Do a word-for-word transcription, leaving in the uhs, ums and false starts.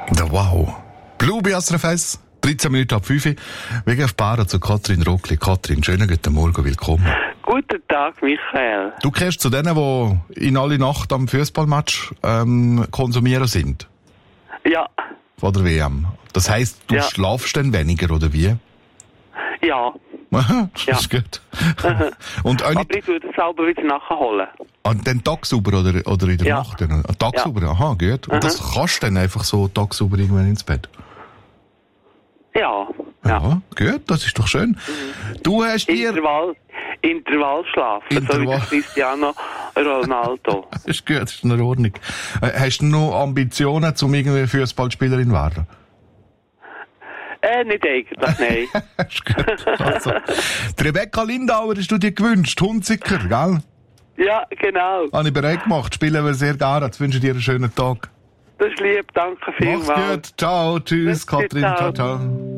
Der Wow. Blue bei S R F eins, dreizehn Minuten ab fünf. Wir gehen auf Bar zu Katrin Rockli. Katrin, schönen guten Morgen, willkommen. Guten Tag, Michael. Du gehörst zu denen, die in alle Nacht am Fußballmatch ähm, konsumieren sind? Ja. Von der W M. Das heisst, du ja. schlafst dann weniger, oder wie? Ja. Aha, das ja. ist gut. Und auch nicht... Aber ich würde es selber wieder nachholen. An den tagsüber oder, oder in der ja. Nacht? An tagsüber, ja. Aha, gut. Und Aha. das kannst du dann einfach so tagsüber irgendwann ins Bett? Ja. Ja, ja. gut, das ist doch schön. Mhm. Du hast dir... Intervall, Intervallschlaf, Intervall. so wie der Cristiano Ronaldo. Das ist gut, das ist in Ordnung. Hast du noch Ambitionen, um irgendwie Fußballspielerin zu werden? Äh, nicht eigentlich, nein. Das ist gut. Also, die Rebecca Lindauer hast du dir gewünscht, Hunziker, gell? Ja, genau. Habe ich bereit gemacht, spielen wir sehr gerne. Jetzt wünsche ich dir einen schönen Tag. Das ist lieb, danke vielmals. Mach's gut, ciao, tschüss, Merci, Katrin, ciao, ciao. ciao.